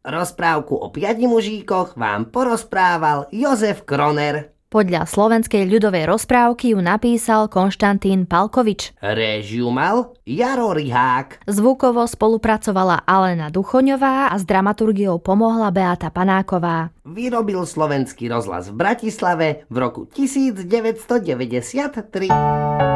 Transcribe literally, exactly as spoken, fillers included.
Rozprávku o piati mužíkoch vám porozprával Jozef Kroner. Podľa slovenskej ľudovej rozprávky ju napísal Konštantín Palkovič. Réžiu mal Jaro Rihák. Zvukovo spolupracovala Alena Duchoňová a s dramaturgiou pomohla Beata Panáková. Vyrobil Slovenský rozhlas v Bratislave v roku devätnásťstodeväťdesiattri.